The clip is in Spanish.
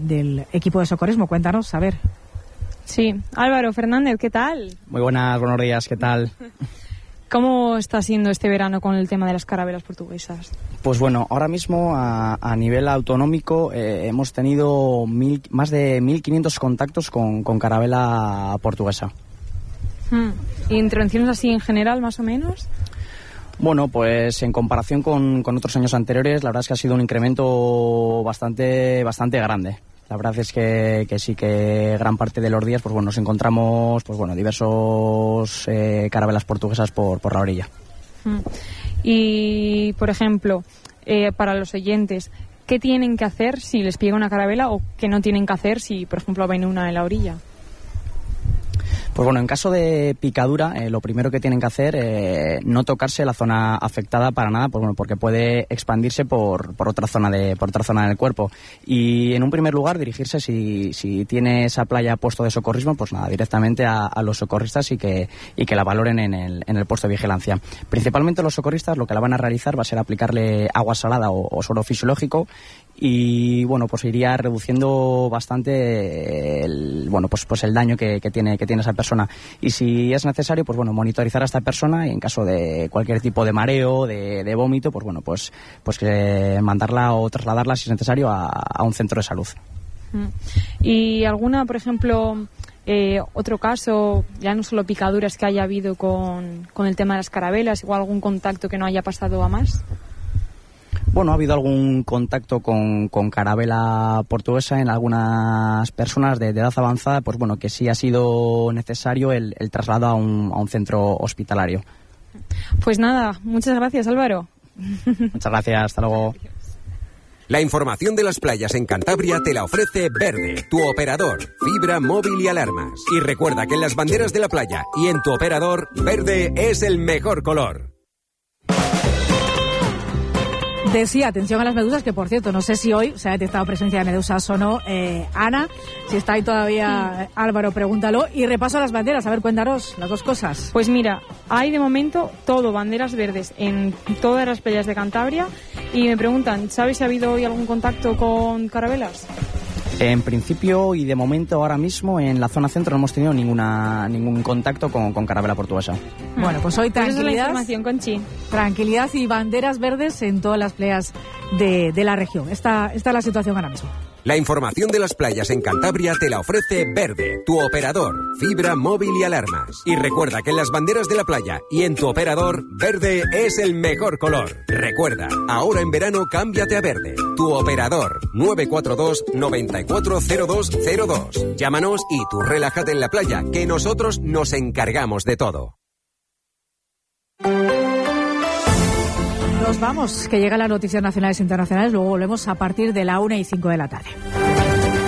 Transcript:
del equipo de socorrismo. Cuéntanos, a ver. Sí, Álvaro Fernández, ¿qué tal? Muy buenos días, ¿qué tal? ¿Cómo está siendo este verano con el tema de las carabelas portuguesas? Pues bueno, ahora mismo a nivel autonómico hemos tenido más de 1.500 contactos con carabela portuguesa. ¿Y intervenciones así en general, más o menos? Bueno, pues en comparación con otros años anteriores, la verdad es que ha sido un incremento bastante grande. La verdad es que sí, que gran parte de los días pues bueno, nos encontramos pues bueno, diversos carabelas portuguesas por la orilla. Y, por ejemplo, para los oyentes, ¿qué tienen que hacer si les pilla una carabela o qué no tienen que hacer si, por ejemplo, ven una en la orilla? Pues bueno, en caso de picadura, lo primero que tienen que hacer no tocarse la zona afectada para nada, pues bueno, porque puede expandirse por otra zona del cuerpo. Y en un primer lugar dirigirse, si tiene esa playa puesto de socorrismo, pues nada, directamente a los socorristas y que la valoren en el puesto de vigilancia. Principalmente los socorristas lo que la van a realizar va a ser aplicarle agua salada o suero fisiológico. Y bueno, pues iría reduciendo bastante el daño que tiene esa persona. Y si es necesario, pues bueno, monitorizar a esta persona y en caso de cualquier tipo de mareo, de vómito, pues bueno, pues que mandarla o trasladarla si es necesario a un centro de salud. ¿Y alguna, por ejemplo, otro caso, ya no solo picaduras que haya habido con el tema de las carabelas, igual algún contacto que no haya pasado a más? Bueno, ha habido algún contacto con carabela portuguesa en algunas personas de edad avanzada, pues bueno, que sí ha sido necesario el traslado a un centro hospitalario. Pues nada, muchas gracias, Álvaro. Muchas gracias, hasta luego. La información de las playas en Cantabria te la ofrece Verde, tu operador, fibra, móvil y alarmas. Y recuerda que en las banderas de la playa y en tu operador, verde es el mejor color. Decía, atención a las medusas, que por cierto, no sé si hoy se ha detectado presencia de medusas o no. Ana, si está ahí todavía, Álvaro, pregúntalo. Y repaso a las banderas, a ver, cuéntanos las dos cosas. Pues mira, hay de momento todo banderas verdes en todas las playas de Cantabria. Y me preguntan, ¿sabes si ha habido hoy algún contacto con carabelas? En principio y de momento ahora mismo en la zona centro no hemos tenido ningún contacto con carabela portuguesa. Bueno, pues hoy tranquilidad, esa es la información, Conchi. Tranquilidad y banderas verdes en todas las playas de la región. Esta es la situación ahora mismo. La información de las playas en Cantabria te la ofrece Verde, tu operador, fibra, móvil y alarmas. Y recuerda que en las banderas de la playa y en tu operador, verde es el mejor color. Recuerda, ahora en verano cámbiate a verde. Tu operador, 942 940202. Llámanos y tú relájate en la playa, que nosotros nos encargamos de todo. Nos vamos, que llegan las noticias nacionales e internacionales. Luego volvemos a partir de la 1:05 de la tarde.